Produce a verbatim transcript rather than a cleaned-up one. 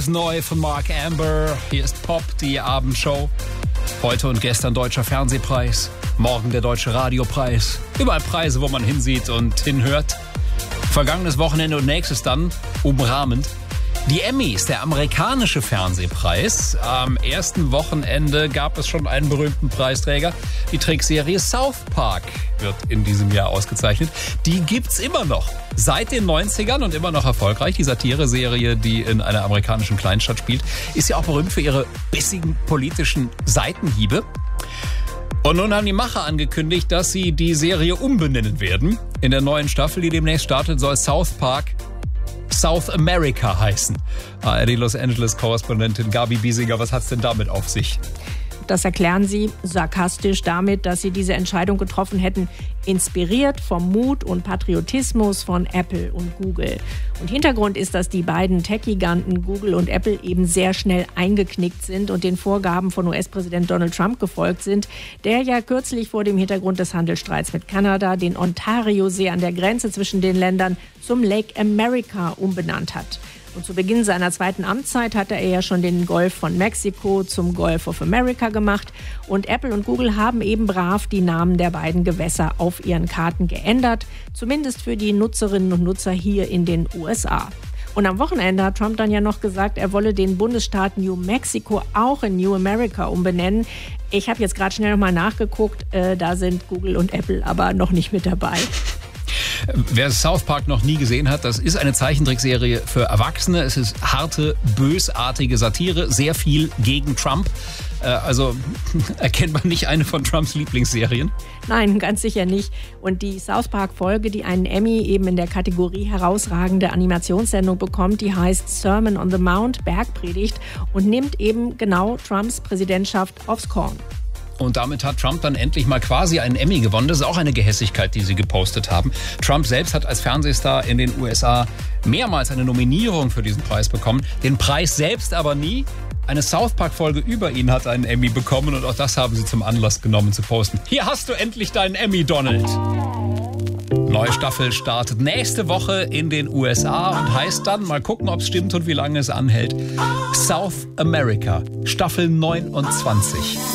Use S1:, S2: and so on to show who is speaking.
S1: Neu von Mark Amber. Hier ist Pop, die Abendshow. Heute und gestern Deutscher Fernsehpreis. Morgen der Deutsche Radiopreis. Überall Preise, wo man hinsieht und hinhört. Vergangenes Wochenende und nächstes dann umrahmend die Emmys, der amerikanische Fernsehpreis. Am ersten Wochenende gab es schon einen berühmten Preisträger. Die Trickserie South Park wird in diesem Jahr ausgezeichnet. Die gibt's immer noch. Seit den neunzigern und immer noch erfolgreich. Die Satireserie, die in einer amerikanischen Kleinstadt spielt, ist ja auch berühmt für ihre bissigen politischen Seitenhiebe. Und nun haben die Macher angekündigt, dass sie die Serie umbenennen werden. In der neuen Staffel, die demnächst startet, soll South Park South America heißen. A R D Los Angeles-Korrespondentin Gabi Biesinger, was hat's denn damit auf sich?
S2: Das erklären sie sarkastisch damit, dass sie diese Entscheidung getroffen hätten, inspiriert vom Mut und Patriotismus von Apple und Google. Und Hintergrund ist, dass die beiden Tech-Giganten Google und Apple eben sehr schnell eingeknickt sind und den Vorgaben von U S-Präsident Donald Trump gefolgt sind, der ja kürzlich vor dem Hintergrund des Handelsstreits mit Kanada den Ontario-See an der Grenze zwischen den Ländern zum Lake America umbenannt hat. Und zu Beginn seiner zweiten Amtszeit hatte er ja schon den Golf von Mexiko zum Gulf of America gemacht. Und Apple und Google haben eben brav die Namen der beiden Gewässer auf ihren Karten geändert. Zumindest für die Nutzerinnen und Nutzer hier in den U S A. Und am Wochenende hat Trump dann ja noch gesagt, er wolle den Bundesstaat New Mexico auch in New America umbenennen. Ich habe jetzt gerade schnell nochmal nachgeguckt, äh, da sind Google und Apple aber noch nicht mit dabei.
S1: Wer South Park noch nie gesehen hat, das ist eine Zeichentrickserie für Erwachsene. Es ist harte, bösartige Satire, sehr viel gegen Trump. Also erkennt man nicht eine von Trumps Lieblingsserien?
S2: Nein, ganz sicher nicht. Und die South Park-Folge, die einen Emmy eben in der Kategorie herausragende Animationssendung bekommt, die heißt Sermon on the Mount, Bergpredigt, und nimmt eben genau Trumps Präsidentschaft aufs Korn.
S1: Und damit hat Trump dann endlich mal quasi einen Emmy gewonnen. Das ist auch eine Gehässigkeit, die sie gepostet haben. Trump selbst hat als Fernsehstar in den U S A mehrmals eine Nominierung für diesen Preis bekommen. Den Preis selbst aber nie. Eine South Park-Folge über ihn hat einen Emmy bekommen und auch das haben sie zum Anlass genommen zu posten. Hier hast du endlich deinen Emmy, Donald. Neue Staffel startet nächste Woche in den U S A und heißt dann, mal gucken, ob es stimmt und wie lange es anhält, South America, Staffel neunundzwanzig.